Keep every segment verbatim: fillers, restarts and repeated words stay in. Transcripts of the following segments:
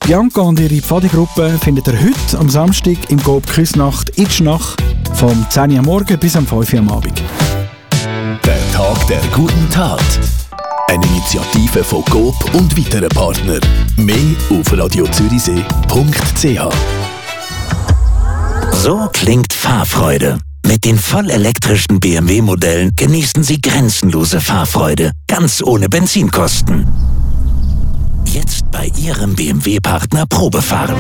Bianca und ihre Pfadi-Gruppe findet ihr heute am Samstag im Coop Küsnacht Itschnach vom zehn Uhr am Morgen bis um fünf Uhr am Abend. Der Tag der guten Tat. Eine Initiative von Coop und weiteren Partnern. Mehr auf radiozürichsee punkt c h. So klingt Fahrfreude. Mit den vollelektrischen B M W-Modellen genießen Sie grenzenlose Fahrfreude, ganz ohne Benzinkosten. Jetzt bei Ihrem B M W-Partner Probefahren.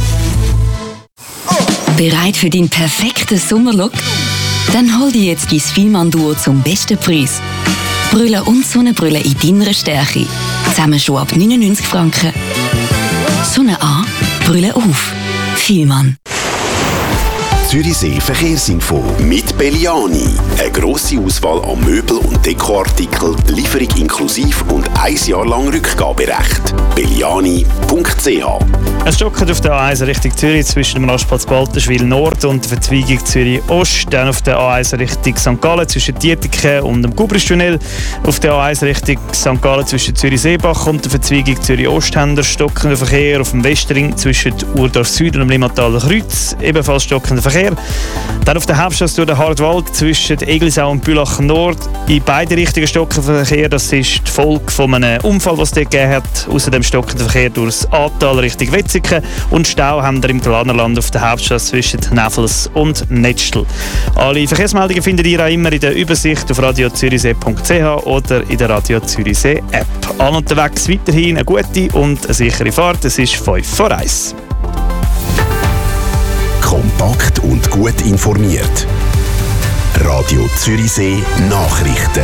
Bereit für den perfekten Sommerlook? Dann hol dir jetzt dein Fielmann-Duo zum besten Preis. Brille und Sonnenbrille in deiner Stärke. Zusammen schon ab neunundneunzig Franken. Sonne an, Brille auf. Fielmann. Zürichsee Verkehrsinfo mit Belliani. Eine grosse Auswahl an Möbel- und Dekoartikeln, Lieferung inklusiv und ein Jahr lang Rückgaberecht. belliani punkt c h. Es stockt auf der A eins Richtung Zürich zwischen dem Rastplatz Balterschwil Nord und der Verzweigung Zürich Ost. Dann auf der A eins Richtung Sankt Gallen zwischen Dietiken und dem Gubristunnel. Auf der A eins Richtung Sankt Gallen zwischen Zürich Seebach und der Verzweigung Zürich Ost haben wir stockenden Verkehr. Auf dem Westring zwischen Urdorf Süd und dem Limmataler Kreuz ebenfalls stockender Verkehr. Dann auf der Hauptstrasse durch den Hartwald zwischen Eglisau und Bülach Nord in beide Richtungen stockender Verkehr. Das ist die Folge von einem Unfall, was es dort gegeben hat. Außerdem stockender Verkehr durch das Ahrtal Richtung Wetzikon. Und Stau haben wir im Glanerland auf der Hauptstrasse zwischen Neffels und Netzstel. Alle Verkehrsmeldungen findet ihr auch immer in der Übersicht auf radiozürichsee punkt c h oder in der Radio Zürichsee App. An unterwegs weiterhin eine gute und eine sichere Fahrt. Es ist fünf vor eins. Kompakt und gut informiert. Radio Zürichsee Nachrichten.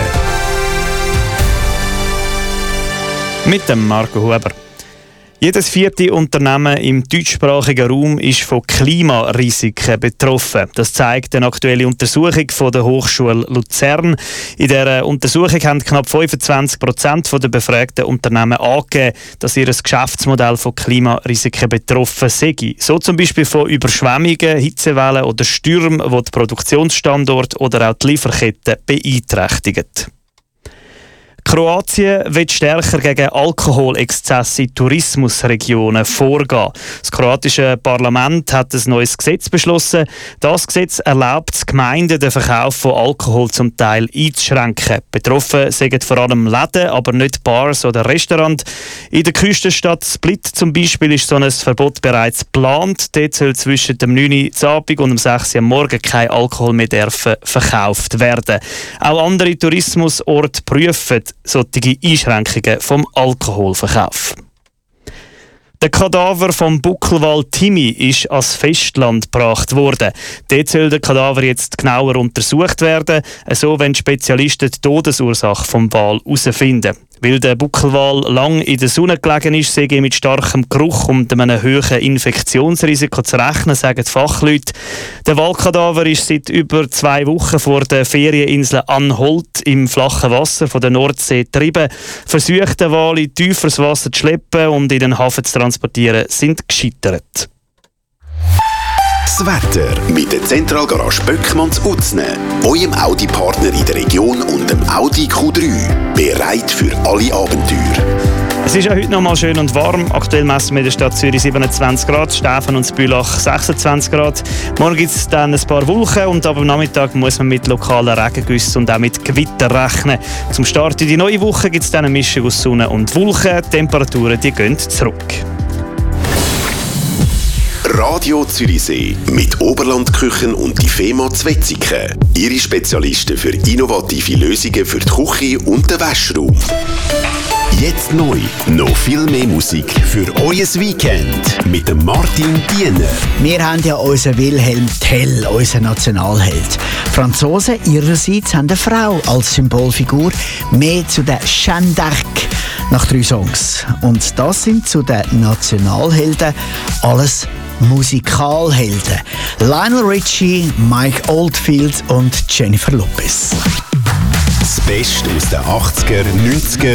Mit dem Marco Huber. Jedes vierte Unternehmen im deutschsprachigen Raum ist von Klimarisiken betroffen. Das zeigt eine aktuelle Untersuchung von der Hochschule Luzern. In dieser Untersuchung haben knapp fünfundzwanzig Prozent der befragten Unternehmen angegeben, dass ihr Geschäftsmodell von Klimarisiken betroffen sei. So zum Beispiel von Überschwemmungen, Hitzewellen oder Stürmen, die die Produktionsstandorte oder auch die Lieferketten beeinträchtigen. Kroatien wird stärker gegen Alkoholexzesse in Tourismusregionen vorgehen. Das kroatische Parlament hat ein neues Gesetz beschlossen. Das Gesetz erlaubt Gemeinden, den Verkauf von Alkohol zum Teil einzuschränken. Betroffen sind vor allem Läden, aber nicht Bars oder Restaurants. In der Küstenstadt Split zum Beispiel ist so ein Verbot bereits geplant. Dort soll zwischen dem neun Uhr am Abend und dem sechs Uhr am Morgen kein Alkohol mehr dürfen verkauft werden. Auch andere Tourismusorte prüfen solche Einschränkungen vom Alkoholverkauf. Der Kadaver vom Buckelwal Timmy ist ans Festland gebracht worden. Dort soll der Kadaver jetzt genauer untersucht werden, so wenn Spezialisten die Todesursache vom Wal herausfinden. Weil der Buckelwal lang in der Sonne gelegen ist, sei mit starkem Geruch und einem hohen Infektionsrisiko zu rechnen, sagen die Fachleute. Der Walkadaver ist seit über zwei Wochen vor der Ferieninsel Anholt im flachen Wasser von der Nordsee getrieben. Versuche, den Wal in tieferes Wasser zu schleppen und in den Hafen zu transportieren, sind gescheitert. Das Wetter mit der Zentralgarage Böckmanns Utzne, eurem Audi-Partner in der Region und dem Audi Q drei. Bereit für alle Abenteuer. Es ist ja heute noch mal schön und warm. Aktuell messen wir in der Stadt Zürich siebenundzwanzig Grad, Steffen und Bülach sechsundzwanzig Grad. Morgen gibt es dann ein paar Wolken und ab am Nachmittag muss man mit lokalen Regengüssen und auch mit Gewitter rechnen. Zum Start in die neue Woche gibt es dann eine Mischung aus Sonne und Wolken. Die Temperaturen die gehen zurück. Radio Zürichsee mit Oberlandküchen und die FEMA Wetzikon. Ihre Spezialisten für innovative Lösungen für die Küche und den Waschraum. Jetzt neu, noch viel mehr Musik für euer Weekend mit dem Martin Diener. Wir haben ja unseren Wilhelm Tell, unseren Nationalheld. Franzosen ihrerseits haben eine Frau als Symbolfigur, mehr zu der Jeanne d'Arc nach drei Songs. Und das sind zu den Nationalhelden alles Musikalhelden. Lionel Richie, Mike Oldfield und Jennifer Lopez. Das Beste aus den achtziger, neunziger